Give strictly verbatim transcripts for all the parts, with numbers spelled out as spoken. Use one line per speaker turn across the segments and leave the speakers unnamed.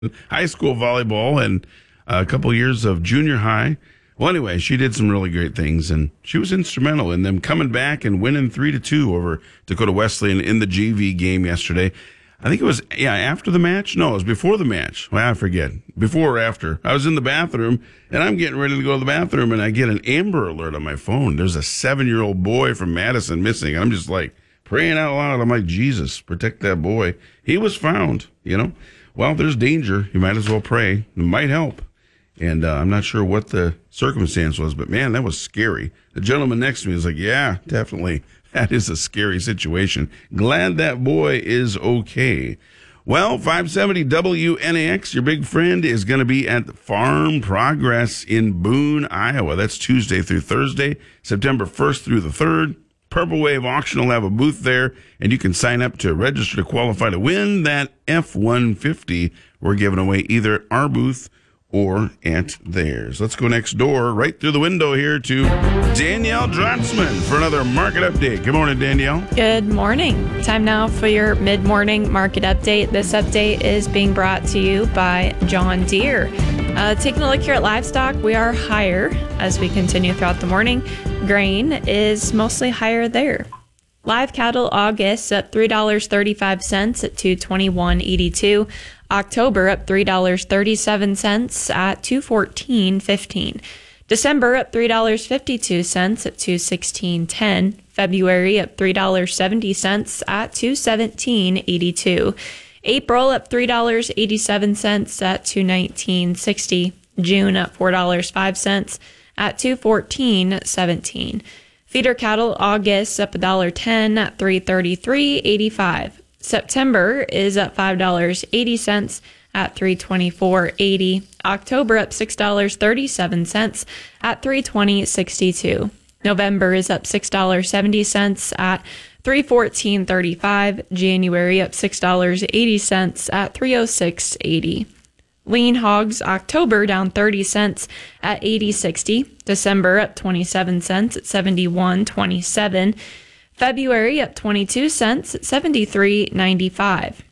high school volleyball and a couple years of junior high. Well, anyway, she did some really great things, and she was instrumental in them coming back and winning three to two over Dakota Wesleyan in the G V game yesterday. I think it was, yeah, after the match? No, it was before the match. Well, I forget. Before or after. I was in the bathroom, and I'm getting ready to go to the bathroom, and I get an Amber Alert on my phone. There's a seven-year-old boy from Madison missing. I'm just like praying out loud. I'm like, Jesus, protect that boy. He was found, you know. Well, there's danger. You might as well pray. It might help. And uh, I'm not sure what the circumstance was, but, man, that was scary. The gentleman next to me was like, yeah, definitely. That is a scary situation. Glad that boy is okay. Well, five seventy W N A X, your big friend, is going to be at Farm Progress in Boone, Iowa. That's Tuesday through Thursday, September first through the third. Purple Wave Auction will have a booth there, and you can sign up to register to qualify to win that F one fifty we're giving away either at our booth or at theirs. Let's go next door, right through the window here, to Danielle Drotzman for another market update. Good morning, Danielle.
Good morning. Time now for your mid-morning market update. This update is being brought to you by John Deere. Uh, taking a look here at livestock, we are higher as we continue throughout the morning. Grain is mostly higher there. Live cattle August up three dollars and thirty-five cents at two twenty-one eighty-two. October up three dollars and thirty-seven cents at two fourteen fifteen. December up three dollars and fifty-two cents at two sixteen ten. February up three dollars and seventy cents at two seventeen eighty-two. April up three dollars and eighty-seven cents at two nineteen sixty. June up four dollars and five cents at two fourteen seventeen. Feeder cattle August up one dollar and ten cents at three thirty-three eighty-five. September is up five dollars and eighty cents at three twenty-four eighty. October up six dollars and thirty-seven cents at three twenty sixty-two. November is up six dollars and seventy cents at three fourteen thirty-five. January up six dollars and eighty cents at three oh six eighty. Lean hogs October down thirty cents at eighty sixty. December up twenty-seven cents at seventy-one twenty-seven. February up twenty-two cents at seventy-three ninety-five.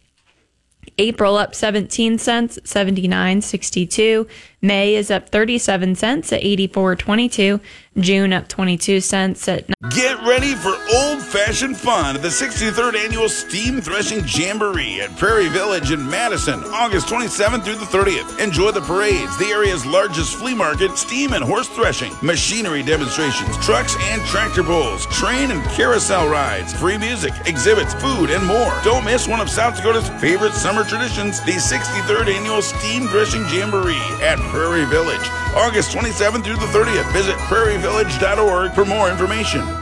April up seventeen cents at seventy-nine sixty-two. May is up thirty-seven cents at eighty-four twenty-two. June up twenty-two cents at...
Get ready for old-fashioned fun at the sixty-third Annual Steam Threshing Jamboree at Prairie Village in Madison, August twenty-seventh through the thirtieth. Enjoy the parades, the area's largest flea market, steam and horse threshing, machinery demonstrations, trucks and tractor pulls, train and carousel rides, free music, exhibits, food, and more. Don't miss one of South Dakota's favorite summer traditions, the sixty-third Annual Steam Threshing Jamboree at Prairie Village, August twenty-seventh through the thirtieth. Visit prairie village dot org for more information.